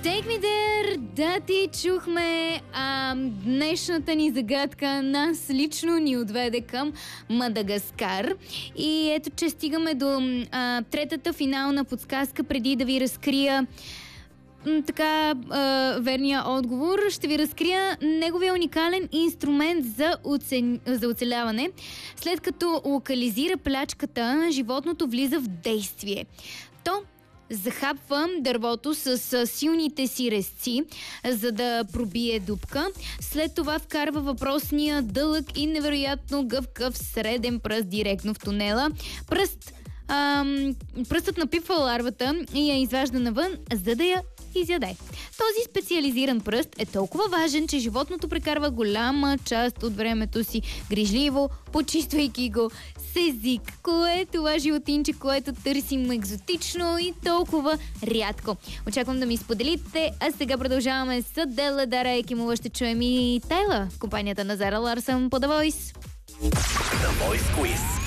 Take me there, да ти чухме. Днешната ни загадка нас лично ни отведе към Мадагаскар. И ето, че стигаме до третата финална подсказка, преди да ви разкрия верния отговор. Ще ви разкрия неговия уникален инструмент за оцеляване. След като локализира плячката, животното влиза в действие. То захапва дървото с силните си резци, за да пробие дупка. След това вкарва въпросния дълъг и невероятно гъвкав среден пръст директно в тунела. Пръстът напипва ларвата и я изважда навън, за да я изяде. Този специализиран пръст е толкова важен, че животното прекарва голяма част от времето си грижливо, почиствайки го с език. Кое е това животинче, което търсим екзотично и толкова рядко? Очаквам да ми споделите, а сега продължаваме с Адела, Дара Екимова. Ще чуем и Тайла в компанията на Зара Ларсън по The Voice. The Voice Quiz.